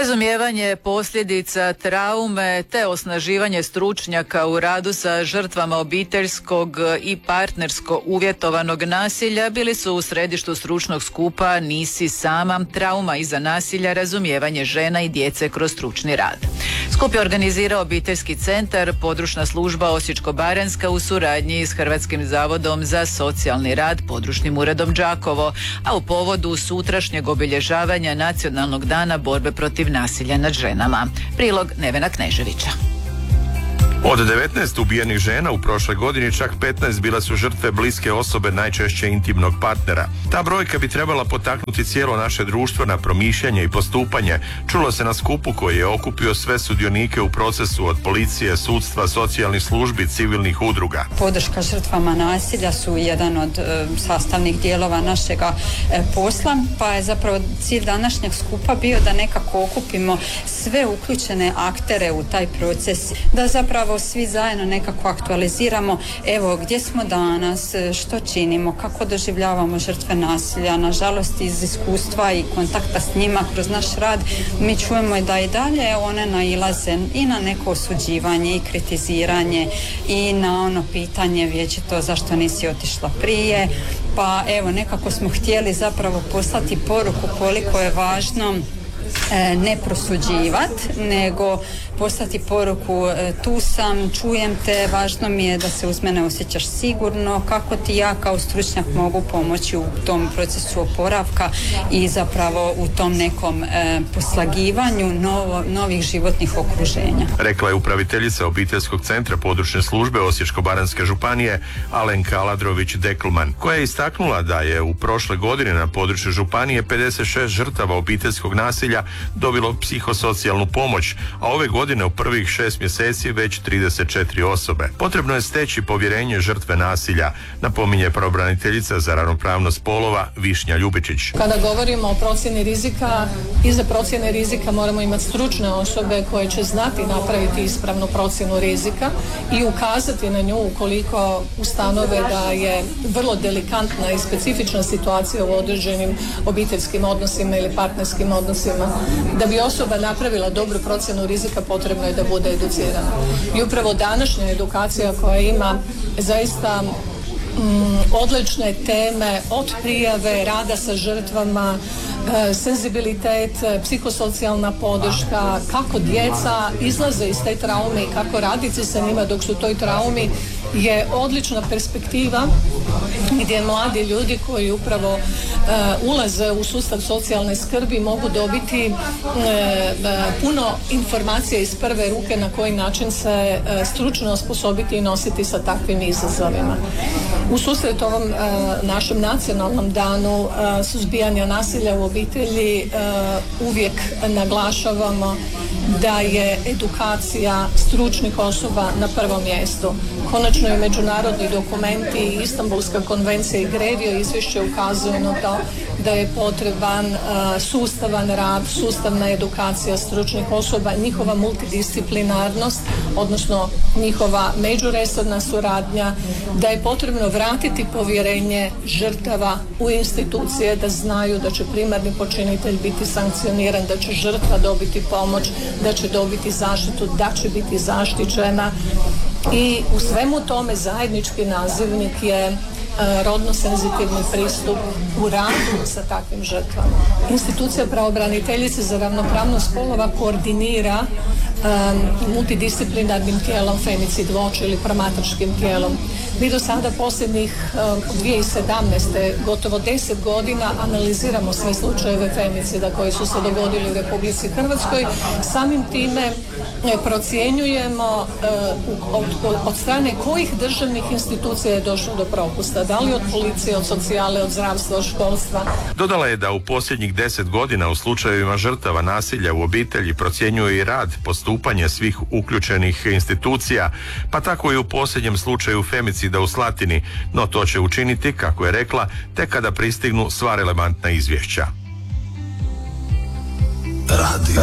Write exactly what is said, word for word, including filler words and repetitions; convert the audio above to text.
Razumijevanje posljedica traume te osnaživanje stručnjaka u radu sa žrtvama obiteljskog i partnersko uvjetovanog nasilja bili su u središtu stručnog skupa Nisi sama, trauma iza nasilja, razumijevanje žena i djece kroz stručni rad. Skup je organizirao Obiteljski centar, područna služba Osječko-baranjska u suradnji s Hrvatskim zavodom za socijalni rad, područnim uredom Đakovo, a u povodu sutrašnjeg obilježavanja Nacionalnog dana borbe protiv nasilja nad ženama. Prilog Nevena Kneževića. Od devetnaest ubijenih žena u prošloj godini čak petnaest bile su žrtve bliske osobe, najčešće intimnog partnera. Ta brojka bi trebala potaknuti cijelo naše društvo na promišljanje i postupanje. Čulo se na skupu koji je okupio sve sudionike u procesu, od policije, sudstva, socijalnih službi, civilnih udruga. Podrška žrtvama nasilja su jedan od e, sastavnih dijelova našega e, posla, pa je zapravo cilj današnjeg skupa bio da nekako okupimo sve uključene aktere u taj proces, da zapravo svi zajedno nekako aktualiziramo, evo gdje smo danas, što činimo, kako doživljavamo žrtve nasilja. Nažalost, iz iskustva i kontakta s njima kroz naš rad mi čujemo da i dalje one nailaze i na neko osuđivanje i kritiziranje i na ono pitanje vječito zašto nisi otišla prije. Pa evo, nekako smo htjeli zapravo poslati poruku koliko je važno ne prosuđivati, nego poslati poruku tu sam, čujem te, važno mi je da se uz mene osjećaš sigurno, kako ti ja kao stručnjak mogu pomoći u tom procesu oporavka i zapravo u tom nekom e, poslagivanju novo, novih životnih okruženja. Rekla je upraviteljica Obiteljskog centra područne službe Osječko-baranjske županije Alenka Aladrović-Deklman, koja je istaknula da je u prošle godine na području županije pedeset šest žrtava obiteljskog nasilja dobilo psihosocijalnu pomoć, a ove godine u prvih šest mjeseci već trideset četiri osobe. Potrebno je steći povjerenje žrtve nasilja, napominje pravobraniteljica za ravnopravnost spolova Višnja Ljubičić. Kada govorimo o procjeni rizika, iza procjene rizika moramo imati stručne osobe koje će znati napraviti ispravnu procjenu rizika i ukazati na nju ukoliko ustanove da je vrlo delikatna i specifična situacija u određenim obiteljskim odnosima ili partnerskim odnosima. Da bi osoba napravila dobru procjenu rizika, potrebno je da bude educirana. I upravo današnja edukacija koja ima zaista mm, odlične teme od prijave, rada sa žrtvama, e, senzibilitet, psihosocijalna podrška, kako djeca izlaze iz te traume i kako raditi sa njima dok su u toj traumi, je odlična perspektiva gdje mladi ljudi koji upravo uh, ulaze u sustav socijalne skrbi mogu dobiti uh, puno informacija iz prve ruke na koji način se uh, stručno osposobiti i nositi sa takvim izazovima. U susret ovom uh, našem nacionalnom danu uh, suzbijanja nasilja u obitelji uh, uvijek naglašavamo da je edukacija stručnih osoba na prvom mjestu. Konačno i međunarodni dokumenti i Istanbulska konvencija i Grevio izvješće ukazuju na to da je potreban uh, sustavan rad, sustavna edukacija stručnih osoba, njihova multidisciplinarnost, odnosno njihova međuresorna suradnja, da je potrebno vratiti povjerenje žrtava u institucije, da znaju da će primarni počinitelj biti sankcioniran, da će žrtva dobiti pomoć, da će dobiti zaštitu, da će biti zaštićena. I u svemu tome zajednički nazivnik je rodno senzitivni pristup u radu sa takvim žrtvama. Institucija pravobraniteljice za ravnopravnost spolova koordinira um, multidisciplinarnim tijelom Femicid Watch ili promatračkim tijelom. Mi do sada posljednjih um, dvije tisuće sedamnaeste gotovo deset godina analiziramo sve slučajeve femicida koji su se dogodili u Republici Hrvatskoj. Samim time procjenjujemo uh, od, od strane kojih državnih institucija je došlo do propusta. Da li od policije, od socijale, od zdravstva, od školstva. Dodala je da u posljednjih deset godina u slučajevima žrtava nasilja u obitelji procjenjuje i rad, postupanje svih uključenih institucija, pa tako i u posljednjem slučaju femicida u Slatini, no to će učiniti, kako je rekla, tek kada pristignu sva relevantna izvješća. Radio